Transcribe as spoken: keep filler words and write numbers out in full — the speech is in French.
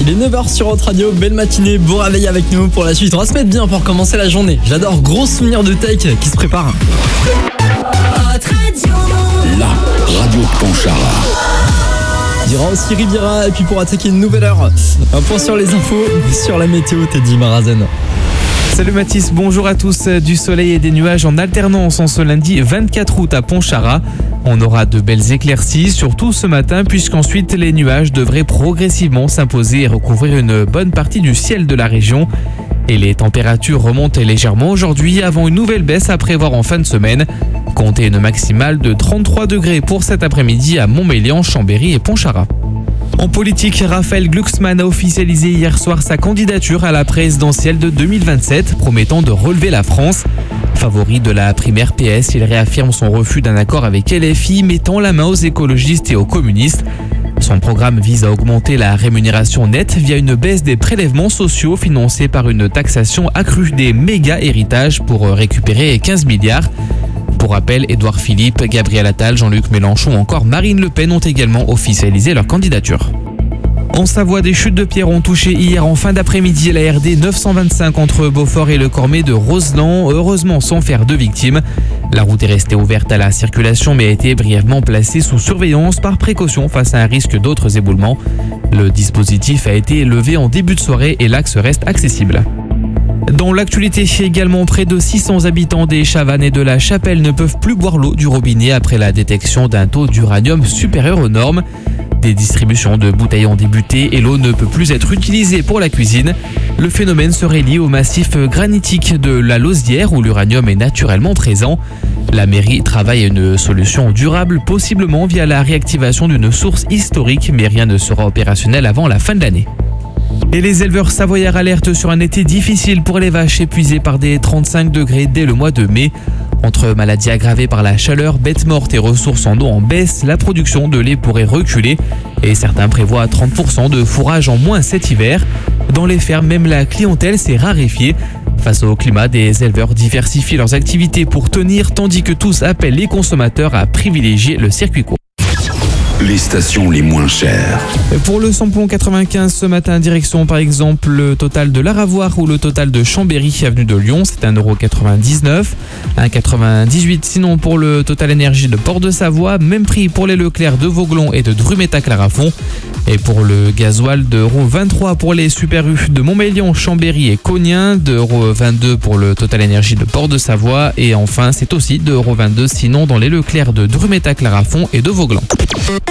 Il est neuf heures sur Hot Radio, belle matinée, bon réveil avec nous pour la suite. On va se mettre bien pour commencer la journée. J'adore, gros souvenir de Take qui se prépare. La radio de Pontcharra. Il y aura aussi Riviera et puis pour attaquer une nouvelle heure, un point sur les infos, sur la météo, Teddy Marazen. Salut Mathis, bonjour à tous. Du soleil et des nuages en alternance en ce lundi vingt-quatre août à Pontcharra. On aura de belles éclaircies, surtout ce matin, puisqu'ensuite les nuages devraient progressivement s'imposer et recouvrir une bonne partie du ciel de la région. Et les températures remontent légèrement aujourd'hui avant une nouvelle baisse à prévoir en fin de semaine. Comptez une maximale de trente-trois degrés pour cet après-midi à Montmélian, Chambéry et Pontcharra. En politique, Raphaël Glucksmann a officialisé hier soir sa candidature à la présidentielle de deux mille vingt-sept, promettant de relever la France. Favori de la primaire P S, il réaffirme son refus d'un accord avec L F I, mettant la main aux écologistes et aux communistes. Son programme vise à augmenter la rémunération nette via une baisse des prélèvements sociaux financés par une taxation accrue des méga-héritages pour récupérer quinze milliards. Pour rappel, Édouard Philippe, Gabriel Attal, Jean-Luc Mélenchon ou encore Marine Le Pen ont également officialisé leur candidature. En Savoie, des chutes de pierres ont touché hier en fin d'après-midi la R D neuf cent vingt-cinq entre Beaufort et le Cormet de Roseland, heureusement sans faire de victimes. La route est restée ouverte à la circulation mais a été brièvement placée sous surveillance par précaution face à un risque d'autres éboulements. Le dispositif a été levé en début de soirée et l'axe reste accessible. Dans l'actualité, également, près de six cents habitants des Chavannes et de la Chapelle ne peuvent plus boire l'eau du robinet après la détection d'un taux d'uranium supérieur aux normes. Des distributions de bouteilles ont débuté et l'eau ne peut plus être utilisée pour la cuisine. Le phénomène serait lié au massif granitique de la Lausière où l'uranium est naturellement présent. La mairie travaille à une solution durable, possiblement via la réactivation d'une source historique, mais rien ne sera opérationnel avant la fin de l'année. Et les éleveurs savoyards alertent sur un été difficile pour les vaches épuisées par des trente-cinq degrés dès le mois de mai. Entre maladies aggravées par la chaleur, bêtes mortes et ressources en eau en baisse, la production de lait pourrait reculer et certains prévoient trente pour cent de fourrage en moins cet hiver. Dans les fermes, même la clientèle s'est raréfiée. Face au climat, des éleveurs diversifient leurs activités pour tenir, tandis que tous appellent les consommateurs à privilégier le circuit court. Les stations les moins chères. Pour le samplon quatre-vingt-quinze ce matin, direction par exemple le Total de l'Aravoire ou le Total de Chambéry, avenue de Lyon, c'est un euro quatre-vingt-dix-neuf. un euro quatre-vingt-dix-huit sinon pour le Total Énergie de Port-de-Savoie, même prix pour les Leclerc de Vauglon et de Drumet-à-Clarafond. Et pour le gasoil, deux euros vingt-trois pour les Super U de Montmélian, Chambéry et Cognien, deux euros vingt-deux pour le Total Énergie de Port-de-Savoie et enfin c'est aussi deux euros vingt-deux sinon dans les Leclerc de Drumet-à-Clarafond et de Vauglans.